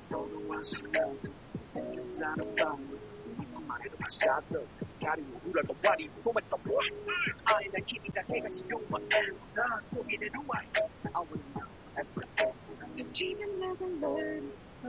서로와 신나는 생각하는 밤 이것만 해도 마셔도 가리는 우라가 와리 소만 떠보 I 난 기니가 해가 시려워 난 포기를 놓아 I wanna know that's what I'm Dreaming of a learn